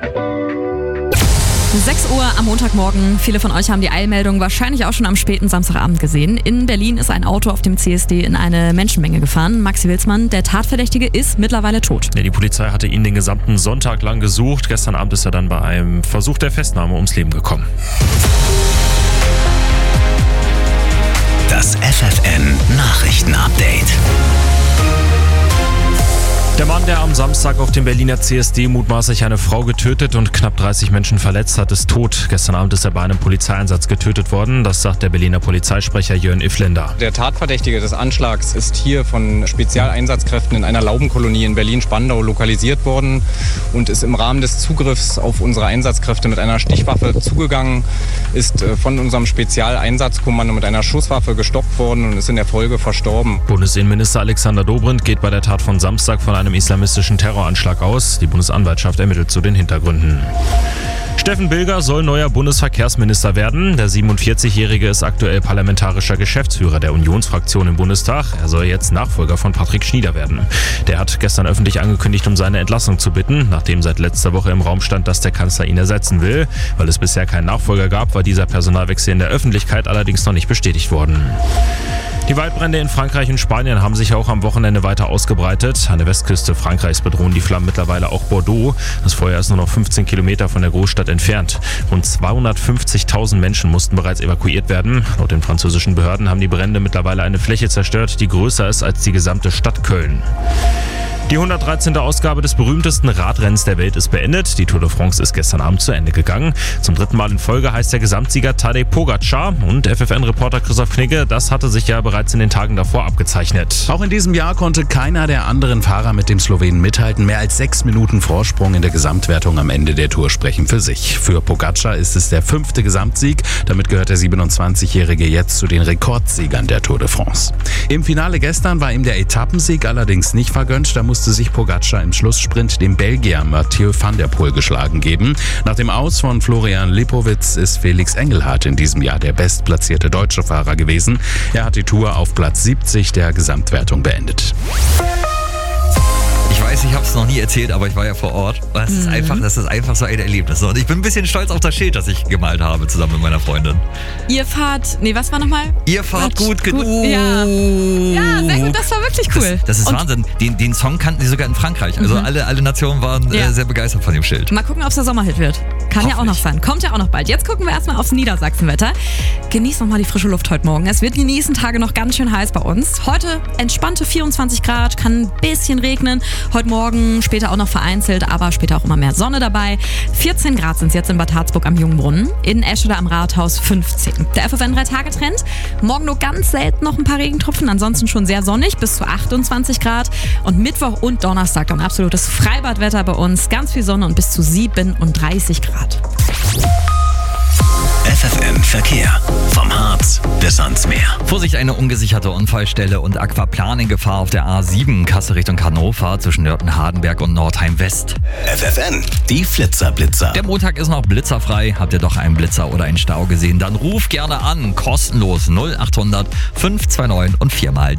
6 Uhr am Montagmorgen. Viele von euch haben die Eilmeldung wahrscheinlich auch schon am späten Samstagabend gesehen. In Berlin ist ein Auto auf dem CSD in eine Menschenmenge gefahren. Maxi Wilsmann, der Tatverdächtige, ist mittlerweile tot. Ja, die Polizei hatte ihn den gesamten Sonntag lang gesucht. Gestern Abend ist er dann bei einem Versuch der Festnahme ums Leben gekommen. Das FFN Nachrichtenupdate. Der Mann, der am Samstag auf dem Berliner CSD mutmaßlich eine Frau getötet und knapp 30 Menschen verletzt hat, ist tot. Gestern Abend ist er bei einem Polizeieinsatz getötet worden. Das sagt der Berliner Polizeisprecher Jörn Ifländer. Der Tatverdächtige des Anschlags ist hier von Spezialeinsatzkräften in einer Laubenkolonie in Berlin-Spandau lokalisiert worden und ist im Rahmen des Zugriffs auf unsere Einsatzkräfte mit einer Stichwaffe zugegangen, ist von unserem Spezialeinsatzkommando mit einer Schusswaffe gestoppt worden und ist in der Folge verstorben. Bundesinnenminister Alexander Dobrindt geht bei der Tat von Samstag von einem islamistischen Terroranschlag aus. Die Bundesanwaltschaft ermittelt zu den Hintergründen. Steffen Bilger soll neuer Bundesverkehrsminister werden. Der 47-Jährige ist aktuell parlamentarischer Geschäftsführer der Unionsfraktion im Bundestag. Er soll jetzt Nachfolger von Patrick Schnieder werden. Der hat gestern öffentlich angekündigt, um seine Entlassung zu bitten, nachdem seit letzter Woche im Raum stand, dass der Kanzler ihn ersetzen will. Weil es bisher keinen Nachfolger gab, war dieser Personalwechsel in der Öffentlichkeit allerdings noch nicht bestätigt worden. Die Waldbrände in Frankreich und Spanien haben sich auch am Wochenende weiter ausgebreitet. An der Westküste Frankreichs bedrohen die Flammen mittlerweile auch Bordeaux. Das Feuer ist nur noch 15 Kilometer von der Großstadt entfernt. Rund 250.000 Menschen mussten bereits evakuiert werden. Laut den französischen Behörden haben die Brände mittlerweile eine Fläche zerstört, die größer ist als die gesamte Stadt Köln. Die 113. Ausgabe des berühmtesten Radrennens der Welt ist beendet. Die Tour de France ist gestern Abend zu Ende gegangen. Zum 3. Mal in Folge heißt der Gesamtsieger Tadej Pogačar. Und FFN-Reporter Christoph Knigge, das hatte sich ja bereits in den Tagen davor abgezeichnet. Auch in diesem Jahr konnte keiner der anderen Fahrer mit dem Slowenen mithalten. Mehr als 6 Minuten Vorsprung in der Gesamtwertung am Ende der Tour sprechen für sich. Für Pogačar ist es der 5. Gesamtsieg. Damit gehört der 27-Jährige jetzt zu den Rekordsiegern der Tour de France. Im Finale gestern war ihm der Etappensieg allerdings nicht vergönnt. Da musste sich Pogačar im Schlusssprint dem Belgier Mathieu van der Poel geschlagen geben. Nach dem Aus von Florian Lipowitz ist Felix Engelhardt in diesem Jahr der bestplatzierte deutsche Fahrer gewesen. Er hat die Tour auf Platz 70 der Gesamtwertung beendet. Ich weiß, ich habe es noch nie erzählt, aber ich war ja vor Ort. Das ist einfach so ein Erlebnis. Und ich bin ein bisschen stolz auf das Schild, das ich gemalt habe, zusammen mit meiner Freundin. Ihr fahrt, was war nochmal? Ihr fahrt gut genug. Ja, sehr gut, das war wirklich cool. Das ist Wahnsinn. Den Song kannten die sogar in Frankreich. Also alle Nationen waren sehr begeistert von dem Schild. Mal gucken, ob es der Sommerhit wird. Kann ja auch noch sein. Kommt ja auch noch bald. Jetzt gucken wir erstmal aufs Niedersachsenwetter. Genießt nochmal die frische Luft heute Morgen. Es wird die nächsten Tage noch ganz schön heiß bei uns. Heute entspannte 24 Grad, kann ein bisschen regnen. Heute Morgen später auch noch vereinzelt, aber später auch immer mehr Sonne dabei. 14 Grad sind es jetzt in Bad Harzburg am Jungbrunnen. In Eschede am Rathaus 15. Der FFN 3-Tage-Trend. Morgen nur ganz selten noch ein paar Regentropfen. Ansonsten schon sehr sonnig, bis zu 28 Grad. Und Mittwoch und Donnerstag dann absolutes Freibadwetter bei uns. Ganz viel Sonne und bis zu 37 Grad. FFN Verkehr. Vom Harz bis ans Meer. Vorsicht, eine ungesicherte Unfallstelle und Aquaplaning-Gefahr auf der A7 Kassel Richtung Hannover zwischen Nörten-Hardenberg und Nordheim-West. FFN, die Flitzer-Blitzer. Der Montag ist noch blitzerfrei. Habt ihr doch einen Blitzer oder einen Stau gesehen? Dann ruf gerne an. Kostenlos 0800 529 und 4 mal